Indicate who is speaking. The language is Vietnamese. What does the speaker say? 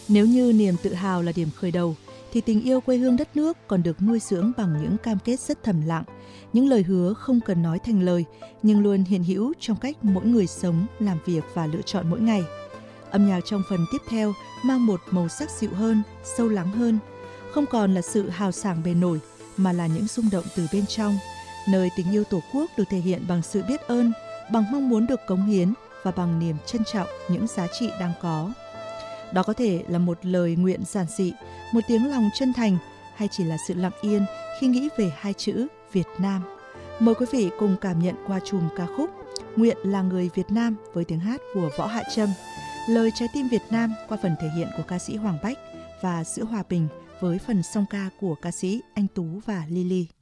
Speaker 1: Nếu như niềm tự hào là điểm khởi đầu, thì tình yêu quê hương đất nước còn được nuôi dưỡng bằng những cam kết rất thầm lặng, những lời hứa không cần nói thành lời, nhưng luôn hiện hữu trong cách mỗi người sống, làm việc và lựa chọn mỗi ngày. Âm nhạc trong phần tiếp theo mang một màu sắc dịu hơn, sâu lắng hơn, không còn là sự hào sảng bề nổi, mà là những rung động từ bên trong, nơi tình yêu Tổ quốc được thể hiện bằng sự biết ơn, bằng mong muốn được cống hiến và bằng niềm trân trọng những giá trị đang có. Đó có thể là một lời nguyện giản dị, một tiếng lòng chân thành, hay chỉ là sự lặng yên khi nghĩ về hai chữ Việt Nam. Mời quý vị cùng cảm nhận qua chùm ca khúc Nguyện là người Việt Nam với tiếng hát của Võ Hạ Trâm, lời Trái tim Việt Nam qua phần thể hiện của ca sĩ Hoàng Bách và Sữa Hòa Bình với phần song ca của ca sĩ Anh Tú và Lily.